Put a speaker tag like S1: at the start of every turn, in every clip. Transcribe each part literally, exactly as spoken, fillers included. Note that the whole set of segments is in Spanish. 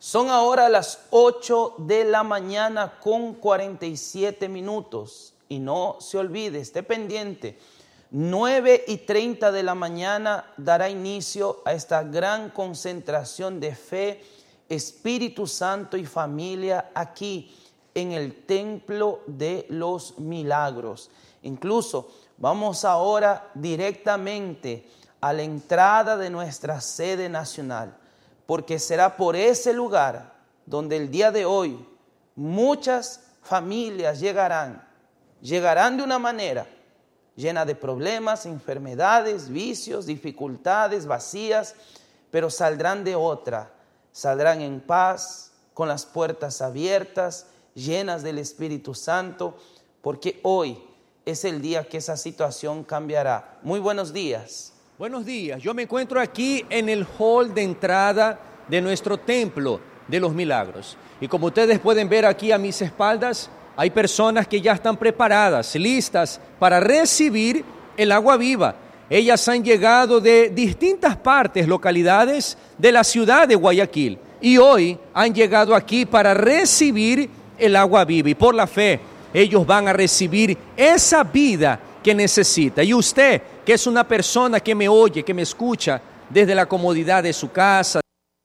S1: Son ahora las ocho de la mañana con cuarenta y siete minutos. Y no se olvide, esté pendiente. nueve y treinta de la mañana dará inicio a esta gran concentración de fe, Espíritu Santo y familia aquí en el Templo de los Milagros. Incluso vamos ahora directamente a la entrada de nuestra sede nacional, porque será por ese lugar donde el día de hoy muchas familias llegarán, llegarán de una manera llena de problemas, enfermedades, vicios, dificultades, vacías, pero saldrán de otra, saldrán en paz, con las puertas abiertas, llenas del Espíritu Santo, porque hoy es el día que esa situación cambiará. Muy buenos días.
S2: Buenos días, yo me encuentro aquí en el hall de entrada de nuestro Templo de los Milagros. Y como ustedes pueden ver aquí a mis espaldas, hay personas que ya están preparadas, listas para recibir el agua viva. Ellas han llegado de distintas partes, localidades de la ciudad de Guayaquil. Y hoy han llegado aquí para recibir el agua viva. Y por la fe, ellos van a recibir esa vida que necesita. Y usted, que es una persona que me oye, que me escucha desde la comodidad de su casa,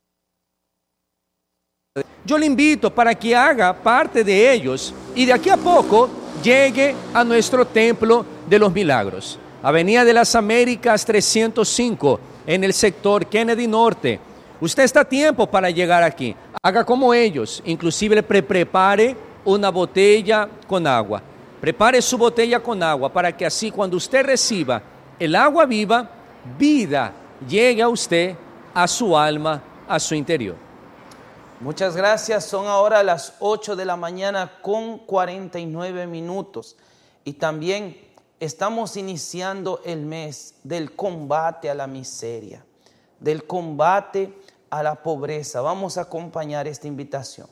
S2: yo le invito para que haga parte de ellos y de aquí a poco llegue a nuestro Templo de los Milagros. Avenida de las Américas trescientos cinco, en el sector Kennedy Norte. Usted está a tiempo para llegar aquí. Haga como ellos, inclusive pre prepare una botella con agua. Prepare su botella con agua para que así cuando usted reciba el agua viva, vida llegue a usted, a su alma, a su interior.
S1: Muchas gracias. Son ahora las ocho de la mañana con cuarenta y nueve minutos. Y también estamos iniciando el mes del combate a la miseria, del combate a la pobreza. Vamos a acompañar esta invitación.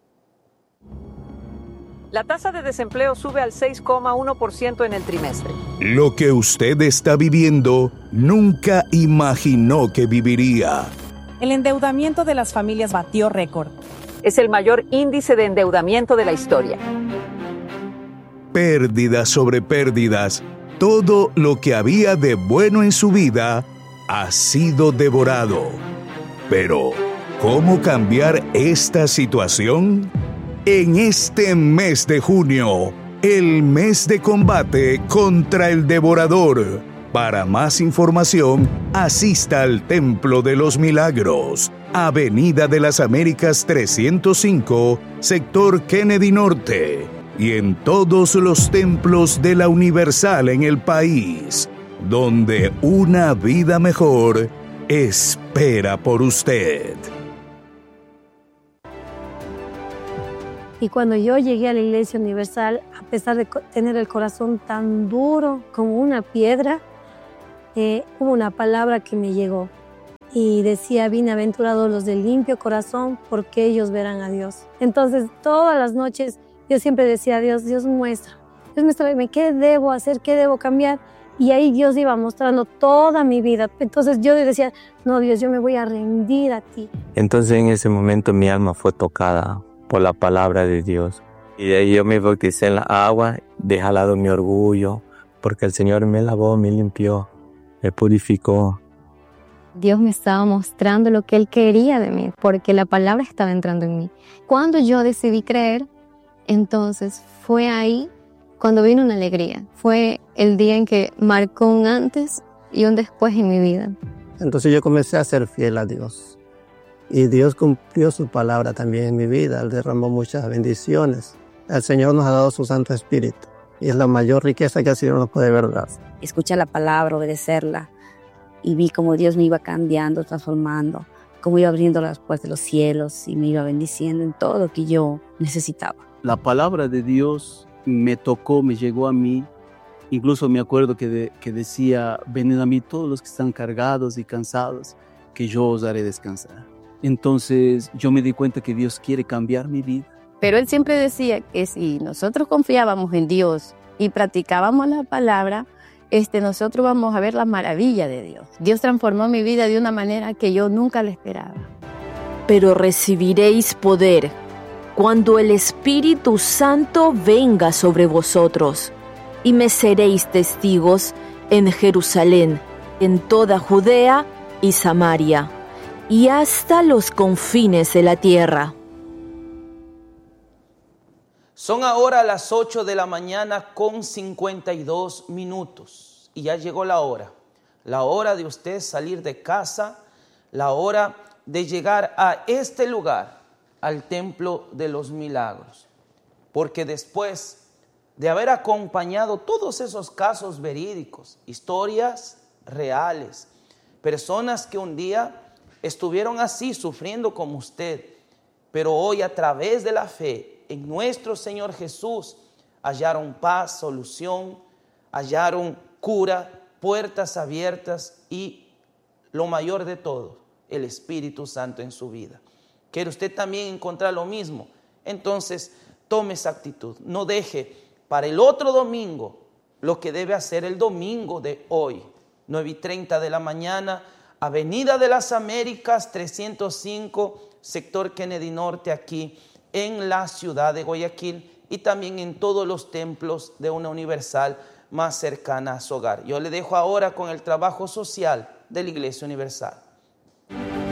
S3: La tasa de desempleo sube al seis coma uno por ciento en el trimestre.
S4: Lo que usted está viviendo, nunca imaginó que viviría.
S5: El endeudamiento de las familias batió récord.
S3: Es el mayor índice de endeudamiento de la historia.
S4: Pérdidas sobre pérdidas. Todo lo que había de bueno en su vida ha sido devorado. Pero, ¿cómo cambiar esta situación? En este mes de junio, el mes de combate contra el devorador. Para más información, asista al Templo de los Milagros, Avenida de las Américas trescientos cinco, sector Kennedy Norte, y en todos los templos de la Universal en el país, donde una vida mejor espera por usted.
S6: Y cuando yo llegué a la Iglesia Universal, a pesar de tener el corazón tan duro como una piedra, eh, hubo una palabra que me llegó y decía: bienaventurados los de limpio corazón, porque ellos verán a Dios. Entonces, todas las noches yo siempre decía a Dios: Dios muestra, Dios muéstrame qué debo hacer, qué debo cambiar. Y ahí Dios iba mostrando toda mi vida. Entonces yo decía: no, Dios, yo me voy a rendir a ti.
S7: Entonces en ese momento mi alma fue tocada por la palabra de Dios. Y de ahí yo me bauticé en la agua, dejé al lado mi orgullo, porque el Señor me lavó, me limpió, me purificó.
S8: Dios me estaba mostrando lo que Él quería de mí, porque la palabra estaba entrando en mí. Cuando yo decidí creer, entonces fue ahí cuando vino una alegría. Fue el día en que marcó un antes y un después en mi vida.
S9: Entonces yo comencé a ser fiel a Dios. Y Dios cumplió su palabra también en mi vida. Él derramó muchas bendiciones. El Señor nos ha dado su Santo Espíritu. Y es la mayor riqueza que el Señor nos puede dar.
S10: Escuché la palabra, obedecerla. Y vi cómo Dios me iba cambiando, transformando. Cómo iba abriendo las puertas de los cielos y me iba bendiciendo en todo lo que yo necesitaba.
S11: La palabra de Dios me tocó, me llegó a mí. Incluso me acuerdo que, de, que decía: venid a mí todos los que están cargados y cansados, que yo os haré descansar. Entonces yo me di cuenta que Dios quiere cambiar mi vida.
S10: Pero Él siempre decía que si nosotros confiábamos en Dios y practicábamos la palabra, este, nosotros vamos a ver la maravilla de Dios. Dios transformó mi vida de una manera que yo nunca la esperaba.
S12: pero recibiréis poder cuando el Espíritu Santo venga sobre vosotros, y me seréis testigos en Jerusalén, en toda Judea y Samaria, y hasta los confines de la tierra.
S1: Son ahora las ocho de la mañana con cincuenta y dos minutos, y ya llegó la hora, la hora de usted salir de casa, la hora de llegar a este lugar, al Templo de los Milagros, porque después de haber acompañado todos esos casos verídicos, historias reales, personas que un día estuvieron así sufriendo como usted, pero hoy a través de la fe en nuestro Señor Jesús hallaron paz, solución, hallaron cura, puertas abiertas y lo mayor de todo, el Espíritu Santo en su vida. ¿Quiere usted también encontrar lo mismo? Entonces tome esa actitud, no deje para el otro domingo lo que debe hacer el domingo de hoy, nueve y treinta de la mañana, Avenida de las Américas trescientos cinco, sector Kennedy Norte, aquí en la ciudad de Guayaquil, y también en todos los templos de una Universal más cercana a su hogar. Yo le dejo ahora con el trabajo social de la Iglesia Universal.